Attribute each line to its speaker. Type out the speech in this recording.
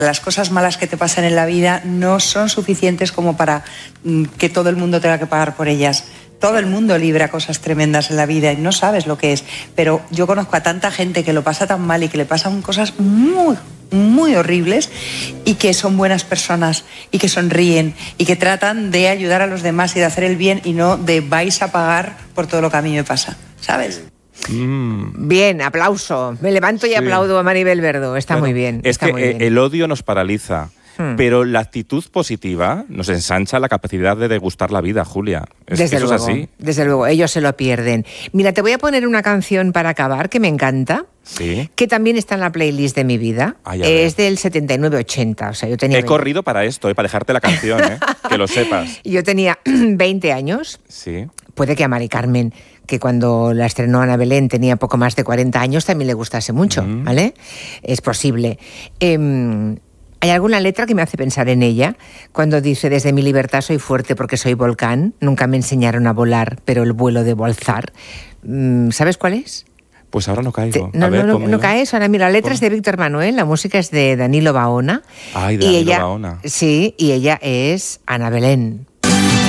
Speaker 1: Las cosas malas que te pasan en la vida no son suficientes como para que todo el mundo tenga que pagar por ellas. Todo el mundo libra cosas tremendas en la vida y no sabes lo que es. Pero yo conozco a tanta gente que lo pasa tan mal y que le pasan cosas muy, muy horribles y que son buenas personas y que sonríen y que tratan de ayudar a los demás y de hacer el bien y no de vais a pagar por todo lo que a mí me pasa, ¿sabes?
Speaker 2: Bien, aplauso. Me levanto y aplaudo a Maribel Verdú. Está muy bien.
Speaker 3: Es que el odio nos paraliza. Pero la actitud positiva nos ensancha la capacidad de degustar la vida, Julia.
Speaker 2: Desde luego, es así. Desde luego, ellos se lo pierden. Mira, te voy a poner una canción para acabar que me encanta.
Speaker 3: Sí.
Speaker 2: Que también está en la playlist de mi vida. Es del 79-80. O sea, yo tenía
Speaker 3: He corrido para esto, para dejarte la canción, que lo sepas.
Speaker 2: Yo tenía 20 años.
Speaker 3: Sí.
Speaker 2: Puede que a Mari Carmen, que cuando la estrenó Ana Belén tenía poco más de 40 años, también le gustase mucho, ¿vale? Es posible. Hay alguna letra que me hace pensar en ella, cuando dice: desde mi libertad soy fuerte porque soy volcán, nunca me enseñaron a volar, pero el vuelo debo alzar. ¿Sabes cuál es?
Speaker 3: Pues ahora no caigo.
Speaker 2: No caes. Ahora mira, la letra es de Víctor Manuel, la música es de Danilo Baona.
Speaker 3: Ay, Danilo Baona.
Speaker 2: Sí, y ella es Ana Belén.